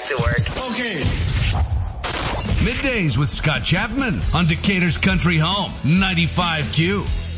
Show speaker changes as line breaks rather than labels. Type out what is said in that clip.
to work.
Okay.
Middays with Scott Chapman on Decatur's Country Home, 95Q.